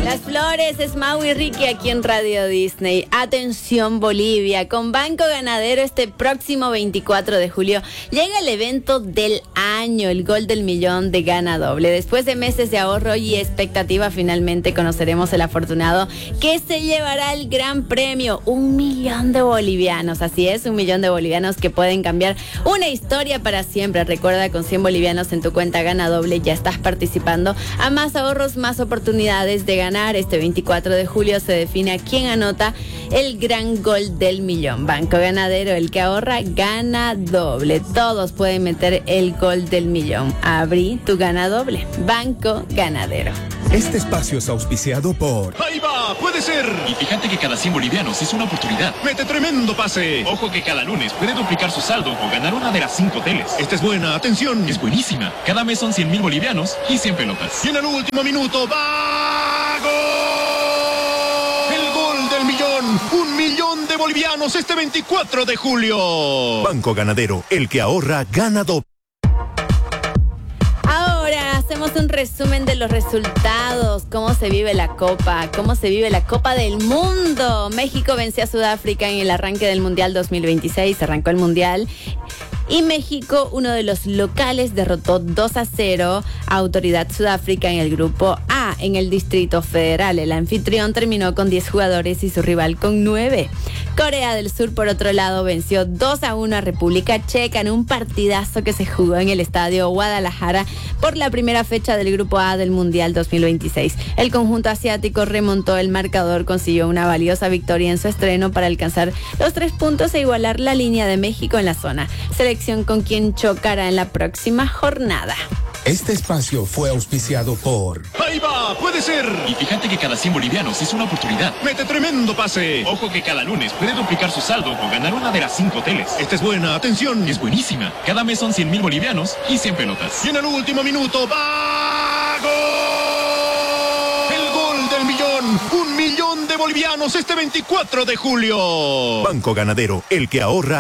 Las Flores, es Mau y Ricky aquí en Radio Disney. Atención Bolivia, con Banco Ganadero este próximo 24 de julio llega el evento del año, el Gol del Millón de Gana Doble. Después de meses de ahorro y expectativa, finalmente conoceremos el afortunado que se llevará el gran premio, 1 millón de bolivianos. Así es, 1 millón de bolivianos que pueden cambiar una historia para siempre. Recuerda, con 100 bolivianos en tu cuenta Gana Doble ya estás participando a más ahorros, más oportunidades de ganar. Este 24 de julio se define a quién anota el gran gol del millón. Banco Ganadero, el que ahorra gana doble. Todos pueden meter el gol del millón. Abrí tu Gana Doble. Banco Ganadero. Este espacio es auspiciado por... ¡Ahí va! ¡Puede ser! Y fíjate que cada 100 bolivianos es una oportunidad. ¡Mete tremendo pase! Ojo que cada lunes puede duplicar su saldo o ganar una de las 5 teles. Esta es buena, atención. Es buenísima. Cada mes son 100,000 bolivianos y 100 pelotas. Y en el último minuto, ¡va! ¡Gol! El gol del millón. 1 millón de bolivianos este 24 de julio. Banco Ganadero, el que ahorra gana doble. Hacemos un resumen de los resultados, cómo se vive la Copa del Mundo. México venció a Sudáfrica en el arranque del Mundial 2026, arrancó el Mundial. Y México, uno de los locales, derrotó 2-0 a Autoridad Sudáfrica en el grupo A, en el Distrito Federal. El anfitrión terminó con 10 jugadores y su rival con 9. Corea del Sur, por otro lado, venció 2-1 a República Checa en un partidazo que se jugó en el Estadio Guadalajara por la primera fecha del grupo A del Mundial 2026. El conjunto asiático remontó el marcador, consiguió una valiosa victoria en su estreno para alcanzar los 3 puntos e igualar la línea de México en la zona. Selección con quien chocará en la próxima jornada. Este espacio fue auspiciado por... ¡Ahí va! ¡Puede ser! Y fíjate que cada 100 bolivianos es una oportunidad. ¡Mete tremendo pase! Ojo que cada lunes puede duplicar su saldo o ganar una de las 5 teles. Esta es buena, atención. Es buenísima. Cada mes son 100,000 bolivianos y 100 pelotas. Y en el último minuto, ¡va! ¡Gol! El gol del millón. 1 millón de bolivianos este 24 de julio. Banco Ganadero, el que ahorra